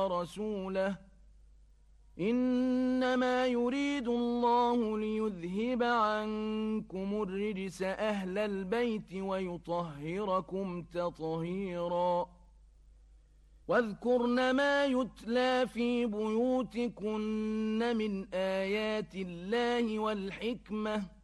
ورسوله إنما يريد الله ليذهب عنكم الرجس أهل البيت ويطهركم تطهيرا واذكرن ما يتلى في بيوتكن من آيات الله والحكمة